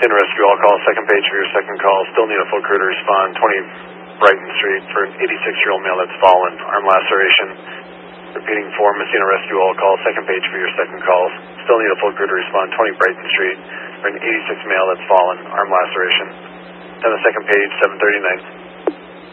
Messina Rescue, all calls, second page for your second call. Still need a full crew to respond. 20 Brighton Street for an 86-year-old male that's fallen, arm laceration. Repeating for Messina Rescue, all calls, second page for your second call. Still need a full crew to respond. 20 Brighton Street for an 86 male that's fallen, arm laceration. Then the second page, 739.